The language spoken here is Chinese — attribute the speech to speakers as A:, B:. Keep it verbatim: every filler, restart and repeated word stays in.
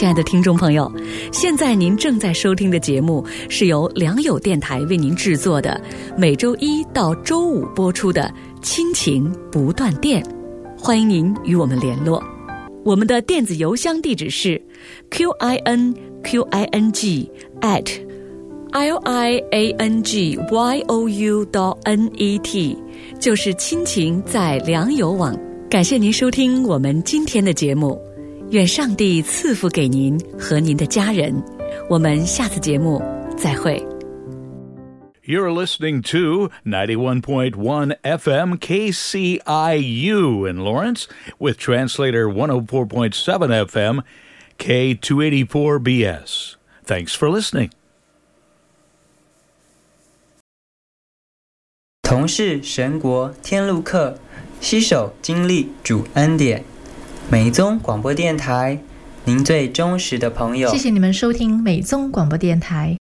A: 亲爱的听众朋友，现在您正在收听的节目是由良友电台为您制作的，每周一到周五播出的亲情不断电，欢迎您与我们联络。我们的电子邮箱地址是 q i n q i n g at l i a n g y o u dot n e t， 就是亲情在良友网。感谢您收听我们今天的节目，愿上帝赐福给您和您的家人。我们下次节目再会。
B: You're listening to ninety-one point one F M K C I U in Lawrence with translator one oh four point seven F M K two eighty-four B S. Thanks for listening.
C: 同是神国天路客，携手经历主恩典。美宗广播电台，您最忠实的朋友。
D: 谢谢你们收听美宗广播电台。